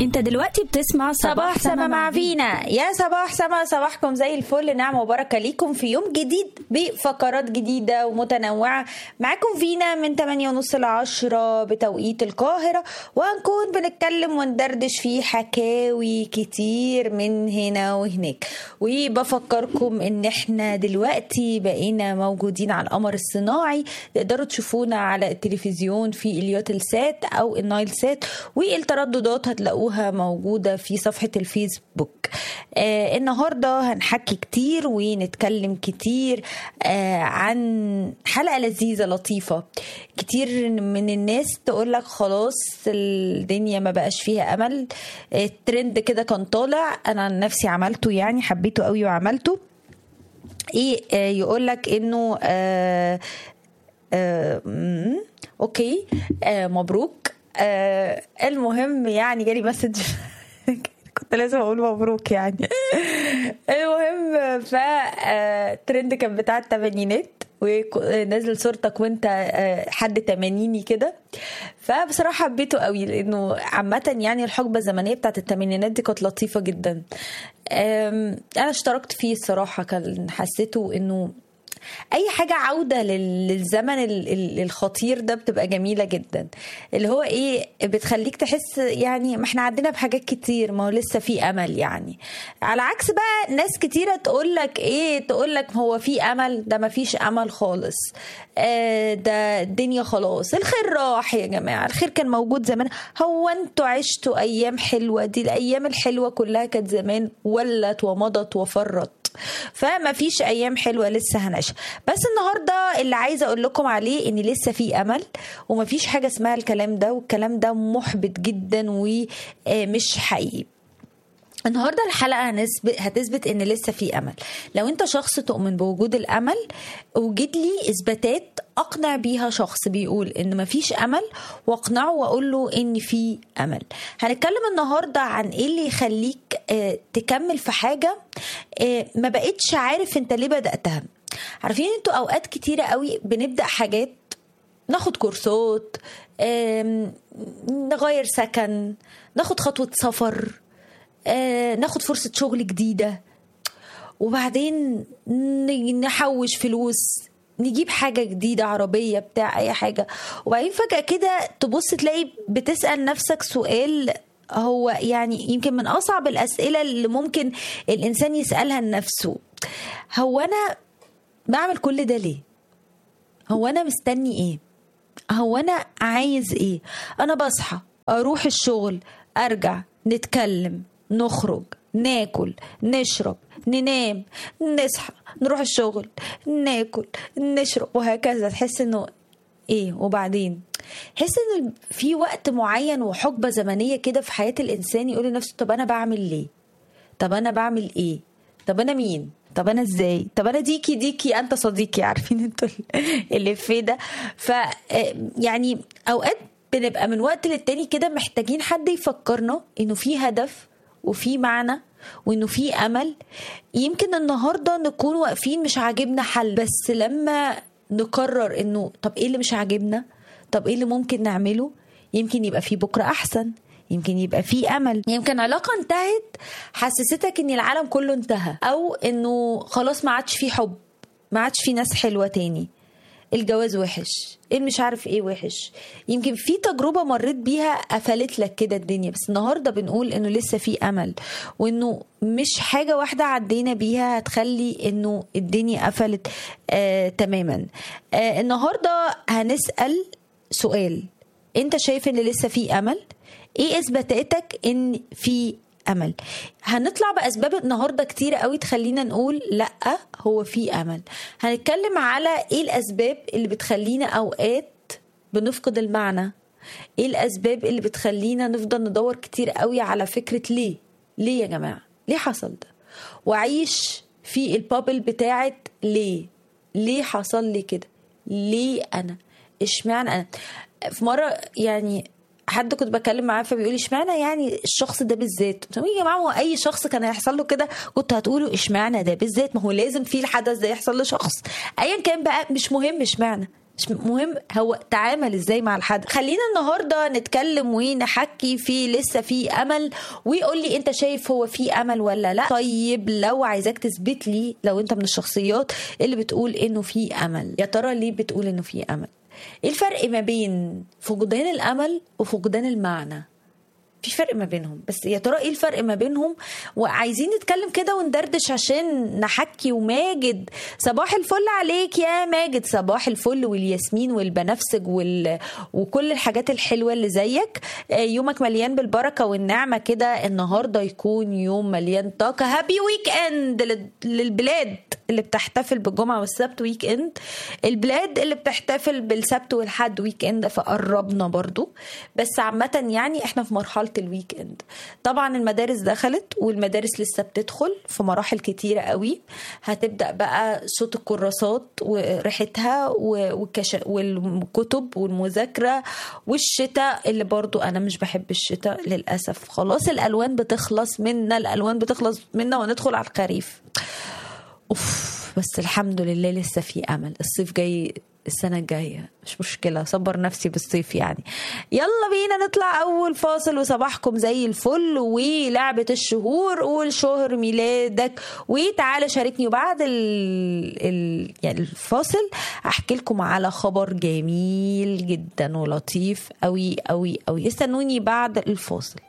انت دلوقتي بتسمع صباح سما مع فينا. يا صباح سما، صباحكم زي الفل، نعمة وبركة ليكم في يوم جديد بفقرات جديدة ومتنوعة. معاكم فينا من 8:30 ل10 بتوقيت القاهرة، وهنكون بنتكلم وندردش في حكاوي كتير من هنا وهناك. وبفكركم ان احنا دلوقتي بقينا موجودين على القمر الصناعي، تقدروا تشوفونا على التلفزيون في اليوتل سات او النايل سات، والترددات هتلاقوها موجودة في صفحة الفيسبوك. النهاردة هنحكي كتير ونتكلم كتير عن حلقة لذيذة لطيفة. كتير من الناس تقولك خلاص الدنيا ما بقاش فيها أمل. الترند كده كان طالع، أنا عن نفسي عملته، يعني حبيته قوي وعملته. يقولك إنه أوكي، مبروك. المهم يعني جالي مسج كنت لازم اقول مبروك يعني. المهم ترند كان بتاع التمانينات، ونزل صورتك وانت حد تمانيني كده. فبصراحة حبيته قوي، لانه عامة يعني الحقبة الزمنية بتاعت التمانينات دي كانت لطيفة جدا. انا اشتركت فيه الصراحة، كان حسيته انه اي حاجة عودة للزمن الخطير ده بتبقى جميلة جدا. اللي هو ايه، بتخليك تحس يعني ما احنا عدينا بحاجات كتير، ما هو لسه في امل. يعني على عكس بقى ناس كتيرة تقولك ايه، تقولك هو في امل، ده ما فيش امل خالص. ده الدنيا خلاص، الخير راح يا جماعة، الخير كان موجود زمان. هو انتوا عشتوا ايام حلوة؟ دي الايام الحلوة كلها كانت زمان، ولت ومضت وفرت، فما فيش ايام حلوه لسه هنعيشها. بس النهارده اللي عايزه اقول لكم عليه ان لسه في امل، وما فيش حاجه اسمها الكلام ده، والكلام ده محبط جدا ومش حقيقي. النهارده الحلقه هتثبت ان لسه في امل. لو انت شخص تؤمن بوجود الامل، وجد لي اثباتات اقنع بيها شخص بيقول ان مفيش امل، واقنعه واقول له ان في امل. هنتكلم النهارده عن ايه اللي يخليك تكمل في حاجه ما بقتش عارف انت ليه بدأتها. عارفين انتوا اوقات كتيره قوي بنبدأ حاجات، ناخد كورسات، نغير سكن، ناخد خطوه سفر، ناخد فرصة شغل جديدة، وبعدين نحوش فلوس، نجيب حاجة جديدة، عربية بتاع أي حاجة. وبعدين فجأة كده تبص تلاقي بتسأل نفسك سؤال، هو يعني يمكن من أصعب الأسئلة اللي ممكن الإنسان يسألها لنفسه. هو أنا بعمل كل ده ليه؟ هو أنا مستني إيه؟ هو أنا عايز إيه؟ أنا بصحى أروح الشغل، أرجع، نتكلم، نخرج، ناكل، نشرب، ننام، نصحى، نروح الشغل، ناكل، نشرب، وهكذا. تحس انه ايه؟ وبعدين تحس ان في وقت معين وحقبة زمنية كده في حياة الانسان يقول لنفسه طب انا بعمل ليه؟ طب انا بعمل ايه؟ طب انا مين؟ طب انا ازاي؟ طب انا ديكي انت صديقي، عارفين انتوا اللي في ده. ف يعني اوقات بنبقى من وقت للتاني كده محتاجين حد يفكرنا انه في هدف وفي معنى وانه في امل. يمكن النهارده نكون واقفين مش عاجبنا حل، بس لما نقرر انه طب ايه اللي مش عاجبنا، طب ايه اللي ممكن نعمله، يمكن يبقى في بكره احسن، يمكن يبقى في امل. يمكن علاقه انتهت حسستك ان العالم كله انتهى، او انه خلاص ما عادش في حب، ما عادش في ناس حلوه تاني، الجواز وحش، ايه مش عارف ايه وحش. يمكن في تجربة مريت بيها قفلت لك كده الدنيا. بس النهاردة بنقول انه لسه في امل، وانه مش حاجة واحدة عدينا بيها هتخلي انه الدنيا قفلت تماما. النهاردة هنسأل سؤال، انت شايف ان لسه في امل؟ ايه اثباتاتك ان في امل؟ هنطلع باسباب النهارده كتير قوي تخلينا نقول لا هو في امل. هنتكلم على ايه الاسباب اللي بتخلينا اوقات بنفقد المعنى، ايه الاسباب اللي بتخلينا نفضل ندور كتير قوي على فكرة ليه يا جماعة، ليه حصل ده، وعيش في البابل بتاعت ليه حصل لي كده، ليه انا، اشمعنى انا. في مرة يعني حد كنت بكلم معاه فبيقول اشمعنى يعني الشخص ده بالذات. طب يا جماعه هو اي شخص كان هيحصل له كده كنت هتقولوا اشمعنى ده بالذات؟ ما هو لازم في الحدث ده يحصل لشخص ايا كان بقى، مش مهم اشمعنى، مش مهم هو تعامل ازاي مع الحد. خلينا النهارده نتكلم ونحكي في لسه في امل، ويقول لي انت شايف هو في امل ولا لا. طيب لو عايزاك تثبت لي، لو انت من الشخصيات اللي بتقول انه في امل، يا ترى ليه بتقول انه في امل؟ ايه الفرق ما بين فقدان الامل وفقدان المعنى؟ في فرق ما بينهم، بس يا ترى ايه الفرق ما بينهم؟ وعايزين نتكلم كده وندردش عشان نحكي. وماجد صباح الفل عليك يا ماجد، صباح الفل والياسمين والبنفسج وكل الحاجات الحلوة اللي زيك. يومك مليان بالبركة والنعمة كده، النهاردة يكون يوم مليان طاقة. هابي ويك اند للبلاد اللي بتحتفل بالجمعة والسبت ويك اند، البلاد اللي بتحتفل بالسبت والحد ويك اند، فقربنا برضو. بس عامة يعني احنا في مرحلة الويك اند. طبعا المدارس دخلت والمدارس لسه بتدخل في كتيرة قوي. هتبدأ بقى صوت الكراسات وريحتها والكتب والمذاكرة والشتاء، اللي برضو انا مش بحب الشتاء للأسف. خلاص الألوان بتخلص منا وندخل على الخريف. بس الحمد لله لسه في امل. الصيف جاي السنة الجاية، مش مشكلة، صبر نفسي بالصيف يعني. يلا بينا نطلع أول فاصل، وصباحكم زي الفل ولعبة الشهور. قول شهر ميلادك وتعالى شاركني. وبعد يعني الفاصل أحكي لكم على خبر جميل جدا ولطيف قوي قوي قوي. استنوني بعد الفاصل.